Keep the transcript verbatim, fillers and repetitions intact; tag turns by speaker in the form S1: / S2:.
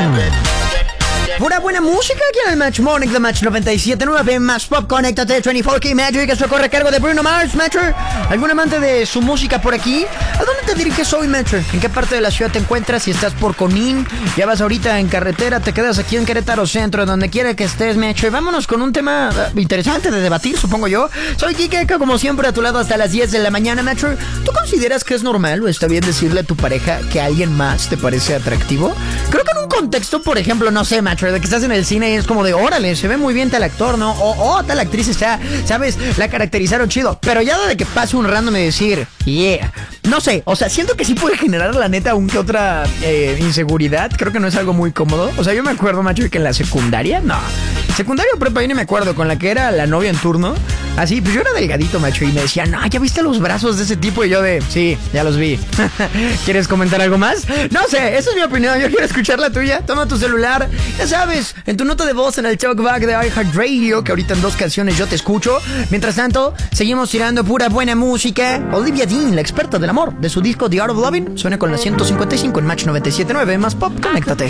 S1: Pura buena música aquí en el Match Morning de Match noventa y siete punto nueve. Más Pop, conéctate, veinticuatro K Magic. Esto corre a cargo de Bruno Mars, Metro. ¿Algún amante de su música por aquí? ¿A dónde te diriges hoy, Metro? ¿En qué parte de la ciudad te encuentras? Si estás por Conín, ya vas ahorita en carretera, te quedas aquí en Querétaro Centro, donde quiera que estés, Metro. Y vámonos con un tema uh, interesante de debatir, supongo yo. Soy Kike, como siempre, a tu lado hasta las diez de la mañana, Metro. ¿Tú consideras que es normal o está bien decirle a tu pareja que alguien más te parece atractivo? Creo que en un contexto, por ejemplo, no sé, Metro, de que estás en el cine y es como de, órale, se ve muy bien tal actor, ¿no? O, oh, tal actriz está, ¿sabes? La caracterizaron chido. Pero ya de que pase un random y decir, yeah. No sé, o sea, siento que sí puede generar, la neta, un que otra eh, inseguridad. Creo que no es algo muy cómodo. O sea, yo me acuerdo, macho, que en la secundaria, no. Secundaria o prepa, yo ni me acuerdo, con la que era la novia en turno. Así, pues yo era delgadito, macho, y me decía, no, ¿ya viste los brazos de ese tipo? Y yo de, sí, ya los vi. ¿Quieres comentar algo más? No sé, esa es mi opinión, yo quiero escuchar la tuya. Toma tu celular, ya sabes, en tu nota de voz en el talkback de iHeartRadio, que ahorita en dos canciones yo te escucho. Mientras tanto, seguimos tirando pura buena música. Olivia Dean, la experta del amor, de su disco The Art of Loving, suena con la ciento cincuenta y cinco en Match noventa y siete punto nueve. Más Pop, conéctate.